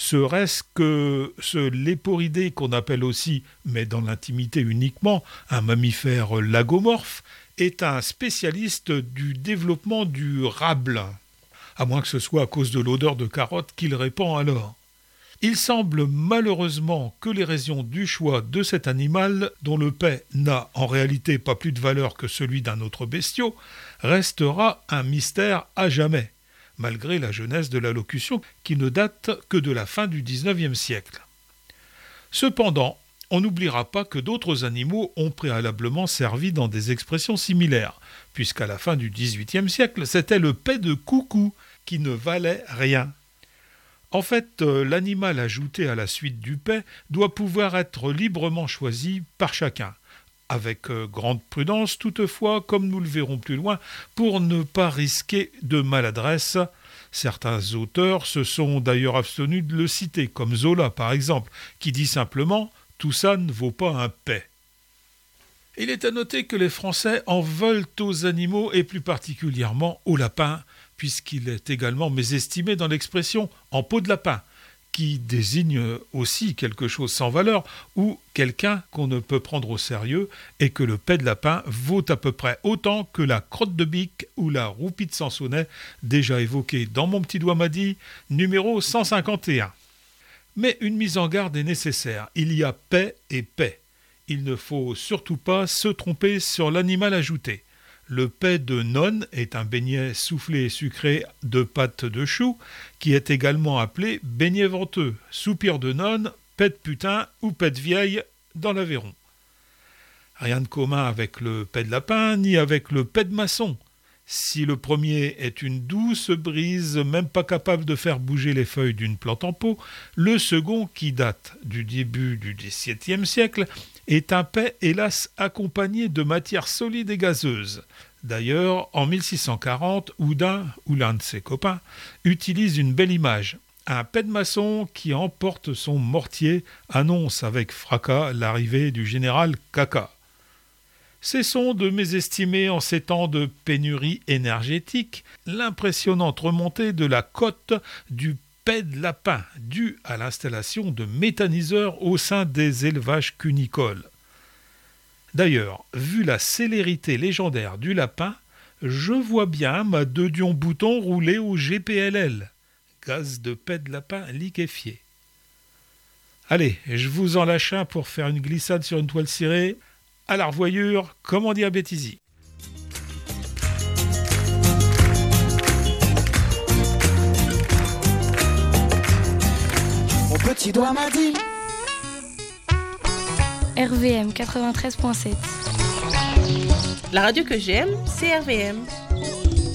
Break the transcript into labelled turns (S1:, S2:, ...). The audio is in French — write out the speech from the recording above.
S1: Serait-ce que ce léporidé qu'on appelle aussi, mais dans l'intimité uniquement, un mammifère lagomorphe, est un spécialiste du développement du rable, à moins que ce soit à cause de l'odeur de carotte qu'il répand alors. Il semble malheureusement que les raisons du choix de cet animal, dont le paix n'a en réalité pas plus de valeur que celui d'un autre bestiau, restera un mystère à jamais, malgré la jeunesse de la locution qui ne date que de la fin du XIXe siècle. Cependant, on n'oubliera pas que d'autres animaux ont préalablement servi dans des expressions similaires, puisqu'à la fin du XVIIIe siècle, c'était le paix de coucou qui ne valait rien. En fait, l'animal ajouté à la suite du paix doit pouvoir être librement choisi par chacun, avec grande prudence toutefois, comme nous le verrons plus loin, pour ne pas risquer de maladresse. Certains auteurs se sont d'ailleurs abstenus de le citer, comme Zola par exemple, qui dit simplement « tout ça ne vaut pas un paix ». Il est à noter que les Français en veulent aux animaux et plus particulièrement aux lapins, puisqu'il est également mésestimé dans l'expression « en peau de lapin », qui désigne aussi quelque chose sans valeur ou quelqu'un qu'on ne peut prendre au sérieux et que le paix de lapin vaut à peu près autant que la crotte de bique ou la roupie de Sansonnet, déjà évoquée dans Mon petit doigt m'a dit, numéro 151. Mais une mise en garde est nécessaire, il y a paix et paix. Il ne faut surtout pas se tromper sur l'animal ajouté. Le paix de nonne est un beignet soufflé et sucré de pâte de chou qui est également appelé beignet venteux, soupir de nonne, paix de putain ou paix de vieille dans l'Aveyron. Rien de commun avec le paix de lapin ni avec le paix de maçon. Si le premier est une douce brise, même pas capable de faire bouger les feuilles d'une plante en pot, le second, qui date du début du XVIIe siècle, est un paix hélas accompagné de matières solides et gazeuses. D'ailleurs, en 1640, Houdin, ou l'un de ses copains, utilise une belle image. Un paix de maçon qui emporte son mortier annonce avec fracas l'arrivée du général Caca. Cessons de mésestimer en ces temps de pénurie énergétique l'impressionnante remontée de la cote du paix de lapin due à l'installation de méthaniseurs au sein des élevages cunicoles. D'ailleurs, vu la célérité légendaire du lapin, je vois bien ma Dedion Bouton rouler au GPLL, gaz de paix de lapin liquéfié. Allez, je vous en lâche un pour faire une glissade sur une toile cirée. À la revoyure, comme on dit à Béthisy.
S2: Mon petit doigt m'a dit.
S3: RVM 93.7.
S4: La radio que j'aime, c'est RVM.